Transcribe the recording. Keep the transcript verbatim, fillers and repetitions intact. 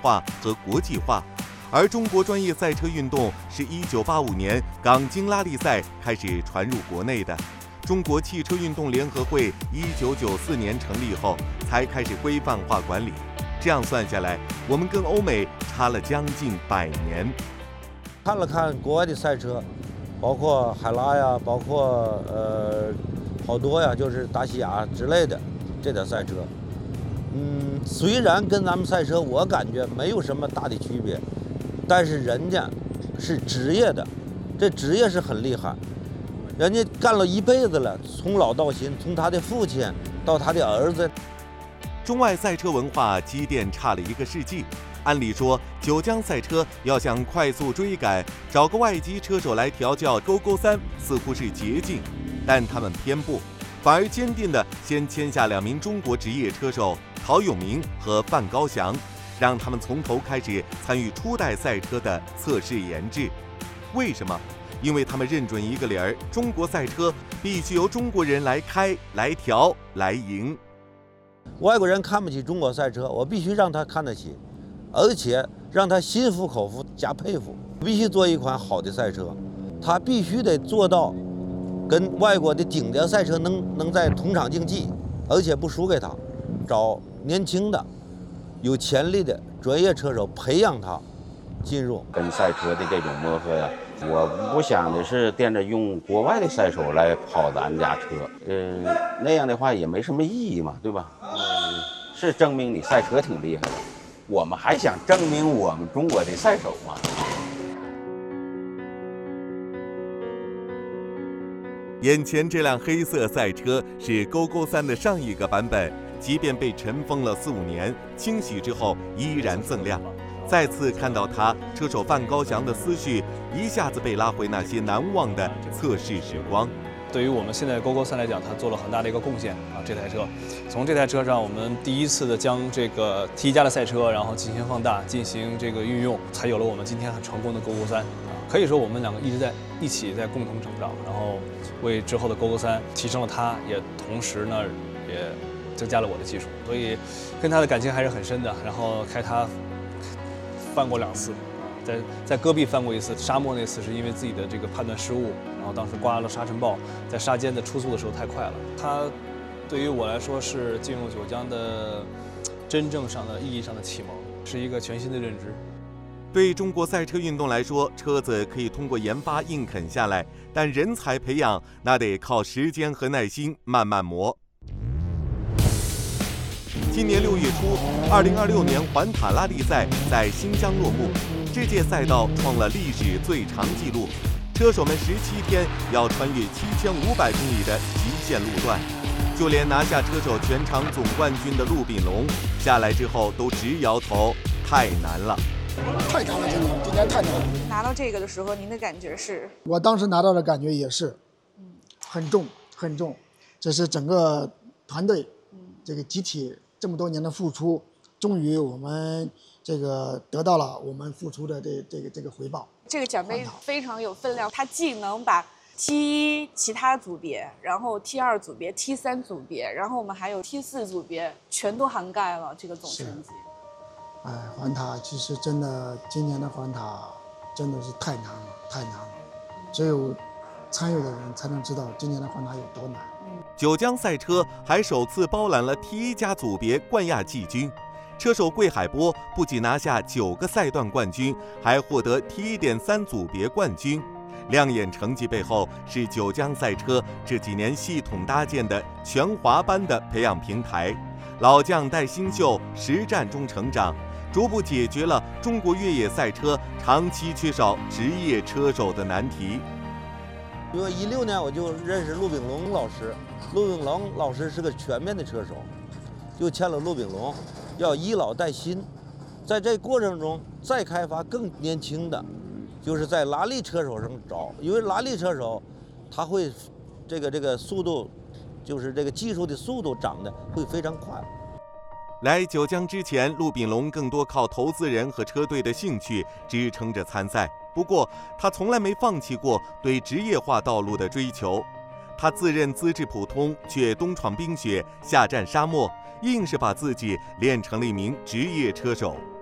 化和国际化。而中国专业赛车运动是一九八五年港京拉力赛开始传入国内的。中国汽车运动联合会一九九四年成立后，才开始规范化管理。这样算下来，我们跟欧美差了将近百年。 看了看国外的赛车，包括海拉呀，包括呃好多呀，就是达西亚之类的这点赛车。嗯，虽然跟咱们赛车我感觉没有什么大的区别，但是人家是职业的，这职业是很厉害。人家干了一辈子了，从老到新，从他的父亲到他的儿子。 中外赛车文化积淀差了一个世纪，按理说九江赛车要想快速追赶，找个外籍车手来调教勾勾三似乎是捷径，但他们偏不，反而坚定地先签下两名中国职业车手陶永明和范高翔，让他们从头开始参与初代赛车的测试研制。为什么？因为他们认准一个理儿，中国赛车必须由中国人来开、来调、来赢。 外国人看不起中国赛车，我必须让他看得起，而且让他心服口服加佩服。必须做一款好的赛车，他必须得做到跟外国的顶尖赛车能能在同场竞技，而且不输给他。找年轻的、有潜力的专业车手，培养他进入跟赛车的这种磨合呀。我不想的是惦着用国外的赛手来跑咱家车，嗯、呃，那样的话也没什么意义嘛，对吧？嗯、呃，是证明你赛车挺厉害的，我们还想证明我们中国的赛手嘛。 眼前这辆黑色赛车是勾勾三的上一个版本，即便被尘封了四五年，清洗之后依然锃亮。再次看到他，车手范高翔的思绪一下子被拉回那些难忘的测试时光。 对于我们现在勾勾三来讲，它做了很大的一个贡献啊！这台车，从这台车上，我们第一次的将这个 T 加的赛车，然后进行放大，进行这个运用，才有了我们今天很成功的勾勾三啊！可以说我们两个一直在一起在共同成长，然后为之后的勾勾三提升了它，也同时呢也增加了我的技术，所以跟他的感情还是很深的。然后开它翻过两次，在在戈壁翻过一次，沙漠那次是因为自己的这个判断失误，然后当时刮了沙尘暴，在沙间的初速的时候太快了。它对于我来说是进入九江的真正上的意义上的启蒙，是一个全新的认知。 对中国赛车运动来说，车子可以通过研发硬啃下来，但人才培养那得靠时间和耐心慢慢磨。今年六月初，二零二六年环塔拉力赛在新疆落幕。这届赛道创了历史最长纪录，车手们十七天要穿越七千五百公里的极限路段，就连拿下车手全场总冠军的陆炳龙下来之后都直摇头，太难了， 太难了，真的，今年太难了。 拿到这个的时候，您的感觉是？ 我当时拿到的感觉也是，很重很重，这是整个团队，这个集体。这么多年的付出，终于我们这个得到了我们付出的这这个这个回报。 这个奖杯非常有分量，它既能把 T 一其他组别，然后 T 二组别、T 三组别，然后我们还有 T 四组别，全都涵盖了这个总成绩。 哎，环塔其实真的，今年的环塔真的是太难了，太难了，只有参与的人才能知道今年的环塔有多难。 九江赛车还首次包揽了 T 一 加组别冠亚季军，车手桂海波不仅拿下九个赛段冠军，还获得 T 一点三 组别冠军。亮眼成绩背后是九江赛车这几年系统搭建的全华班的培养平台，老将带新秀，实战中成长，逐步解决了中国越野赛车长期缺少职业车手的难题。 因为一六年我就认识陆炳龙老师，陆炳龙老师是个全面的车手，就签了陆炳龙，要以老带新，在这过程中再开发更年轻的，就是在拉力车手上找，因为拉力车手他会这个这个速度，就是这个技术的速度长得会非常快。 来九江之前，陆炳龙更多靠投资人和车队的兴趣支撑着参赛。不过，他从来没放弃过对职业化道路的追求。他自认资质普通，却东闯冰雪，下战沙漠，硬是把自己练成了一名职业车手。